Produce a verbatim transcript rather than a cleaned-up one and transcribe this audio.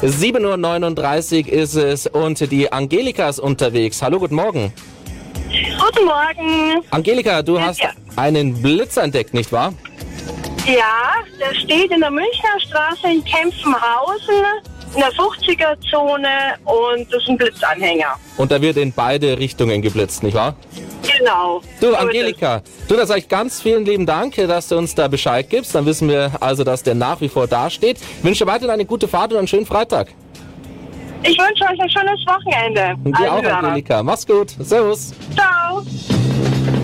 sieben Uhr neununddreißig ist es und die Angelika ist unterwegs. Hallo, guten Morgen. Guten Morgen. Angelika, du hast Ja. einen Blitz entdeckt, nicht wahr? Ja, der steht in der Münchner Straße in Kempfenhausen in der fünfziger-Zone und das ist ein Blitzanhänger. Und da wird in beide Richtungen geblitzt, nicht wahr? Genau. Du, So ist Angelika, du, da sag ich ganz vielen lieben Dank, dass du uns da Bescheid gibst. Dann wissen wir also, dass der nach wie vor dasteht. Ich wünsche dir weiterhin eine gute Fahrt und einen schönen Freitag. es. Ich wünsche euch ein schönes Wochenende. Und dir auch, Alle Hörer. Angelika. Mach's gut. Servus. Ciao.